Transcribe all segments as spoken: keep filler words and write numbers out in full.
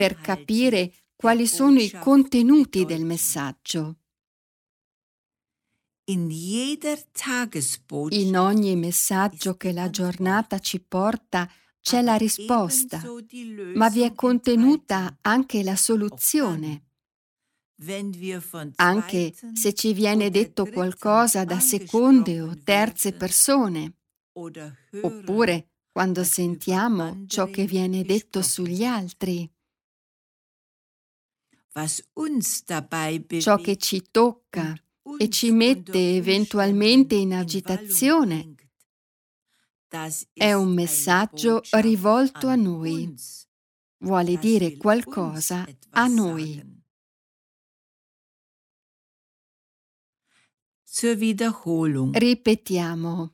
per capire quali sono i contenuti del messaggio. In ogni messaggio che la giornata ci porta c'è la risposta, ma vi è contenuta anche la soluzione. Anche se ci viene detto qualcosa da seconde o terze persone, oppure quando sentiamo ciò che viene detto sugli altri. Ciò che ci tocca e ci mette eventualmente in agitazione è un messaggio rivolto a noi. Vuole dire qualcosa a noi. Ripetiamo.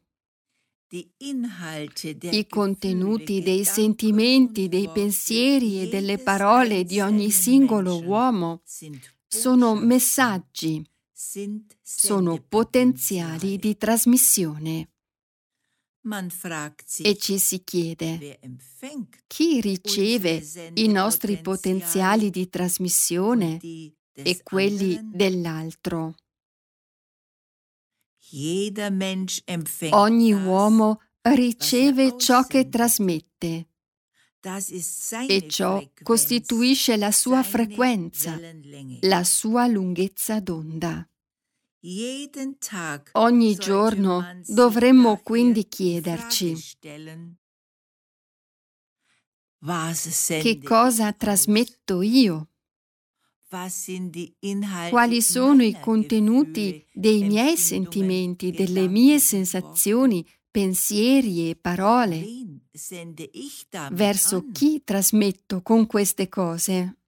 I contenuti dei sentimenti, dei pensieri e delle parole di ogni singolo uomo sono messaggi, sono potenziali di trasmissione. E ci si chiede, chi riceve i nostri potenziali di trasmissione e quelli dell'altro? Ogni uomo riceve ciò che trasmette e ciò costituisce la sua frequenza, la sua lunghezza d'onda. Ogni giorno dovremmo quindi chiederci: che cosa trasmetto io? Quali sono i contenuti dei miei sentimenti, delle mie sensazioni, pensieri e parole? Verso chi trasmetto con queste cose?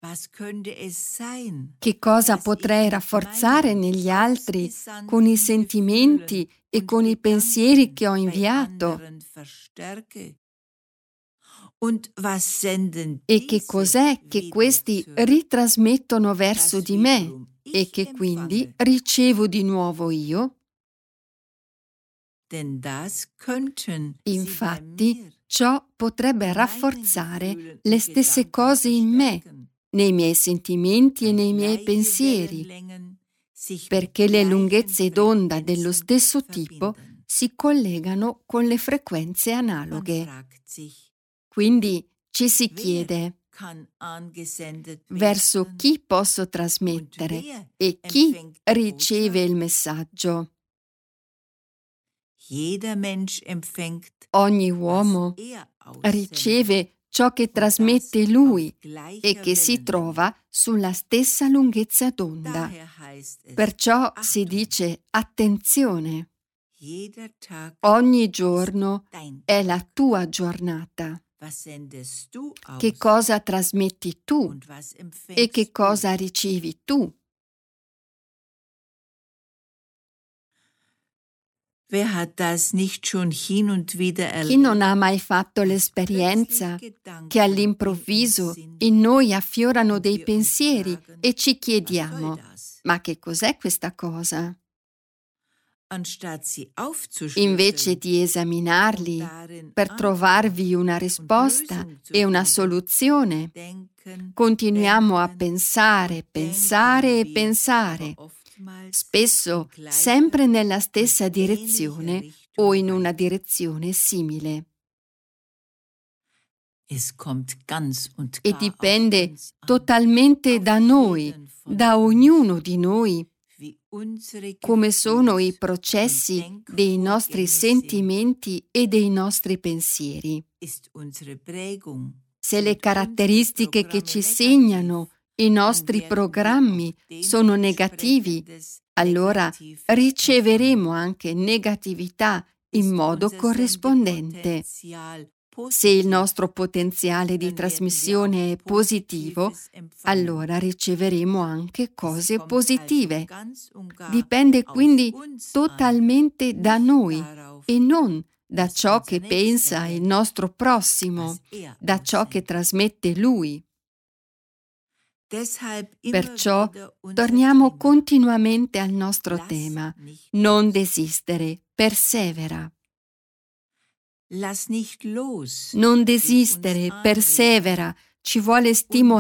Che cosa potrei rafforzare negli altri con i sentimenti e con i pensieri che ho inviato? E che cos'è che questi ritrasmettono verso di me e che quindi ricevo di nuovo io? Infatti, ciò potrebbe rafforzare le stesse cose in me, nei miei sentimenti e nei miei pensieri, perché le lunghezze d'onda dello stesso tipo si collegano con le frequenze analoghe. Quindi ci si chiede: verso chi posso trasmettere e chi riceve il messaggio? Ogni uomo riceve ciò che trasmette lui e che si trova sulla stessa lunghezza d'onda. Perciò si dice attenzione. Ogni giorno è la tua giornata. Che cosa trasmetti tu e che cosa ricevi tu? Chi non ha mai fatto l'esperienza che all'improvviso in noi affiorano dei pensieri e ci chiediamo: ma che cos'è questa cosa? Invece di esaminarli per trovarvi una risposta e una soluzione, continuiamo a pensare, pensare e pensare, spesso sempre nella stessa direzione o in una direzione simile. E dipende totalmente da noi, da ognuno di noi, come sono i processi dei nostri sentimenti e dei nostri pensieri. Se le caratteristiche che ci segnano i nostri programmi sono negativi, allora riceveremo anche negatività in modo corrispondente. Se il nostro potenziale di trasmissione è positivo, allora riceveremo anche cose positive. Dipende quindi totalmente da noi e non da ciò che pensa il nostro prossimo, da ciò che trasmette lui. Perciò torniamo continuamente al nostro tema: non desistere, persevera. Non desistere, persevera, ci vuole stimolare